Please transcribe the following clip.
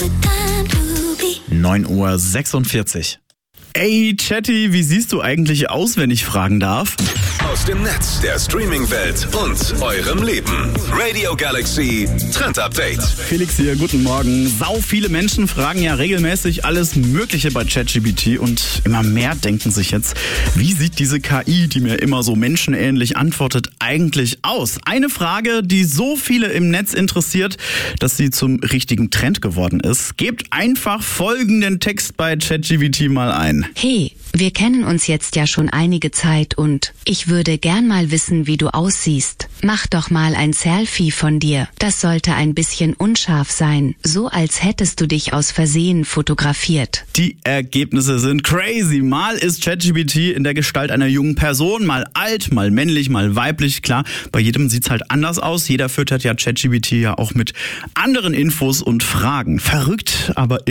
9:46 Uhr. Ey, Chatty, wie siehst du eigentlich aus, wenn ich fragen darf? Aus dem Netz, der Streaming-Welt und eurem Leben. Radio Galaxy Trend Update. Felix hier, guten Morgen. Sau viele Menschen fragen ja regelmäßig alles Mögliche bei ChatGPT und immer mehr denken sich jetzt, wie sieht diese KI, die mir immer so menschenähnlich antwortet, eigentlich aus? Eine Frage, die so viele im Netz interessiert, dass sie zum richtigen Trend geworden ist. Gebt einfach folgenden Text bei ChatGPT mal ein. Hey, wir kennen uns jetzt ja schon einige Zeit und ich würde gern mal wissen, wie du aussiehst. Mach doch mal ein Selfie von dir. Das sollte ein bisschen unscharf sein, so als hättest du dich aus Versehen fotografiert. Die Ergebnisse sind crazy. Mal ist ChatGPT in der Gestalt einer jungen Person, mal alt, mal männlich, mal weiblich. Klar, bei jedem sieht's halt anders aus. Jeder füttert ja ChatGPT ja auch mit anderen Infos und Fragen. Verrückt, aber